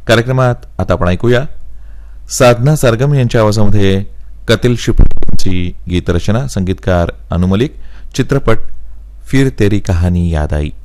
कार्यक्रमात आता आपण ऐकूया साधना सरगम यांच्या आवाजामध्ये कतिल शिपची गीतरचना, संगीतकार अनु मलिक, चित्रपट फिर तेरी कहानी याद आई.